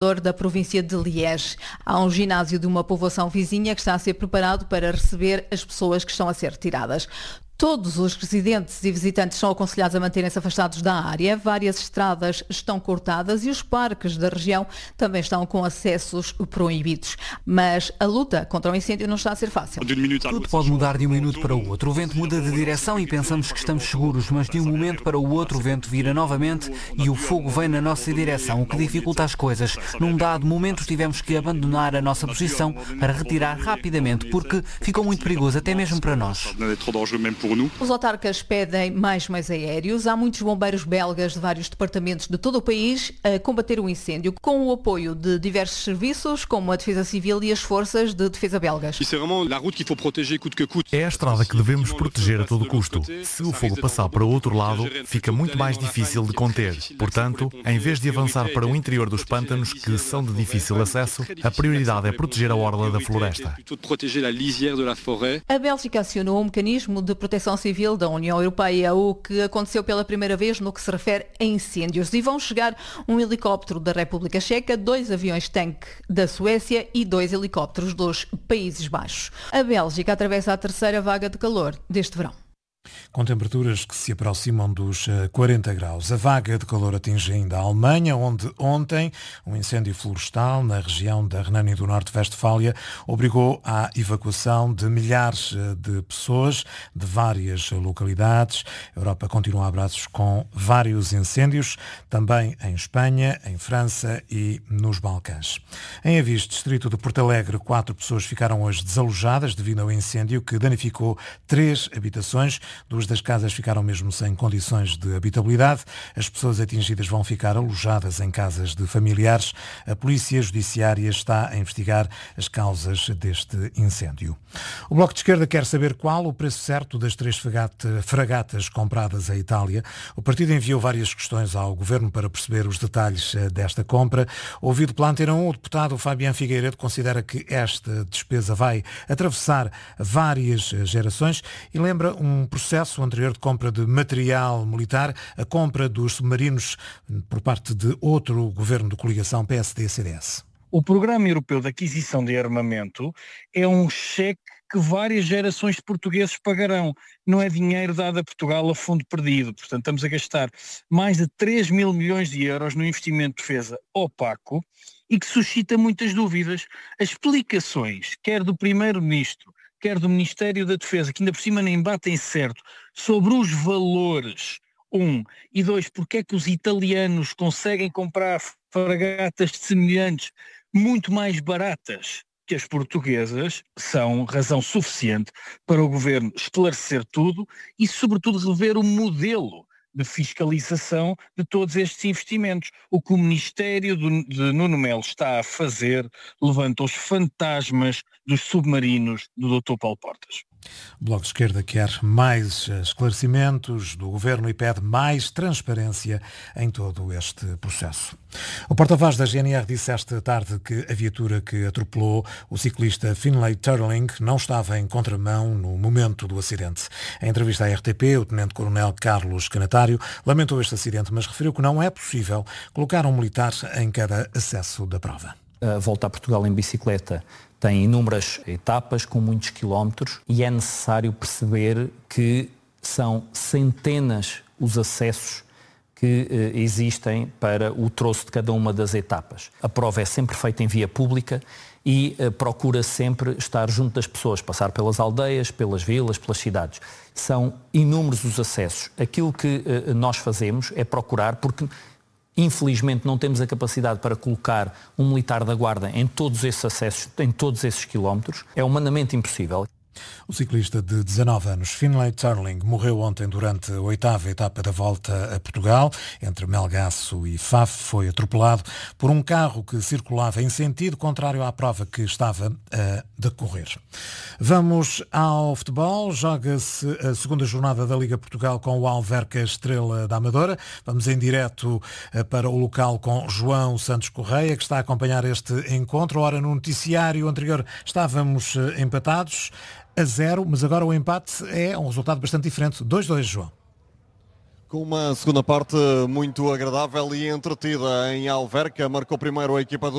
calor da província de Liège. Há um ginásio de uma povoação vizinha que está a ser preparado para receber as pessoas que estão a ser retiradas. Todos os residentes e visitantes são aconselhados a manterem-se afastados da área. Várias estradas estão cortadas e os parques da região também estão com acessos proibidos. Mas a luta contra o incêndio não está a ser fácil. Tudo pode mudar de um minuto para o outro. O vento muda de direção e pensamos que estamos seguros, mas de um momento para o outro o vento vira novamente e o fogo vem na nossa direção, o que dificulta as coisas. Num dado momento tivemos que abandonar a nossa posição para retirar rapidamente, porque ficou muito perigoso, até mesmo para nós. Os autarcas pedem mais meios aéreos. Há muitos bombeiros belgas de vários departamentos de todo o país a combater o incêndio, com o apoio de diversos serviços, como a Defesa Civil e as Forças de Defesa belgas. É a estrada que devemos proteger a todo custo. Se o fogo passar para o outro lado, fica muito mais difícil de conter. Portanto, em vez de avançar para o interior dos pântanos, que são de difícil acesso, a prioridade é proteger a orla da floresta. A Bélgica acionou um mecanismo de proteção civil da União Europeia, o que aconteceu pela primeira vez no que se refere a incêndios. E vão chegar um helicóptero da República Checa, 2 aviões-tanque da Suécia e 2 helicópteros dos Países Baixos. A Bélgica atravessa a terceira vaga de calor deste verão. Com temperaturas que se aproximam dos 40 graus. A vaga de calor atinge ainda a Alemanha, onde ontem um incêndio florestal na região da Renânia do Norte-Westfália obrigou à evacuação de milhares de pessoas de várias localidades. A Europa continua a braços com vários incêndios, também em Espanha, em França e nos Balcãs. Em Avis, distrito de Porto Alegre, 4 pessoas ficaram hoje desalojadas devido ao incêndio que danificou 3 habitações. 2 das casas ficaram mesmo sem condições de habitabilidade. As pessoas atingidas vão ficar alojadas em casas de familiares. A Polícia Judiciária está a investigar as causas deste incêndio. O Bloco de Esquerda quer saber qual o preço certo das 3 fragatas compradas à Itália. O partido enviou várias questões ao Governo para perceber os detalhes desta compra. Ouvido pela Antena 1, o deputado Fabián Figueiredo considera que esta despesa vai atravessar várias gerações e lembra um processo anterior de compra de material militar, a compra dos submarinos por parte de outro governo de coligação PSD-CDS. O Programa Europeu de Aquisição de Armamento é um cheque que várias gerações de portugueses pagarão. Não é dinheiro dado a Portugal a fundo perdido. Portanto, estamos a gastar mais de 3 mil milhões de euros no investimento de defesa opaco e que suscita muitas dúvidas. As explicações, quer do Primeiro-Ministro, quer do Ministério da Defesa, que ainda por cima nem batem certo, sobre os valores, 1, e 2, porque é que os italianos conseguem comprar fragatas semelhantes muito mais baratas que as portuguesas, são razão suficiente para o Governo esclarecer tudo e, sobretudo, rever o modelo de fiscalização de todos estes investimentos. O que o Ministério de Nuno Melo está a fazer levanta os fantasmas dos submarinos do Dr. Paulo Portas. O Bloco de Esquerda quer mais esclarecimentos do Governo e pede mais transparência em todo este processo. O porta-voz da GNR disse esta tarde que a viatura que atropelou o ciclista Finlay Turling não estava em contramão no momento do acidente. Em entrevista à RTP, o tenente-coronel Carlos Canatário lamentou este acidente, mas referiu que não é possível colocar um militar em cada acesso da prova. A volta a Portugal em bicicleta tem inúmeras etapas com muitos quilómetros e é necessário perceber que são centenas os acessos que existem para o troço de cada uma das etapas. A prova é sempre feita em via pública e procura sempre estar junto das pessoas, passar pelas aldeias, pelas vilas, pelas cidades. São inúmeros os acessos. Aquilo que nós fazemos é procurar, porque infelizmente não temos a capacidade para colocar um militar da Guarda em todos esses acessos, em todos esses quilómetros. É humanamente impossível. O ciclista de 19 anos, Finlay Turling, morreu ontem durante a 8ª etapa da Volta a Portugal, entre Melgaço e Faf. Foi atropelado por um carro que circulava em sentido contrário à prova que estava a decorrer. Vamos ao futebol. Joga-se a segunda jornada da Liga Portugal com o Alverca Estrela da Amadora. Vamos em direto para o local com João Santos Correia, que está a acompanhar este encontro. Ora, no noticiário anterior estávamos empatados a 0, mas agora o empate é um resultado bastante diferente. 2-2, João. Com uma segunda parte muito agradável e entretida em Alverca, marcou primeiro a equipa do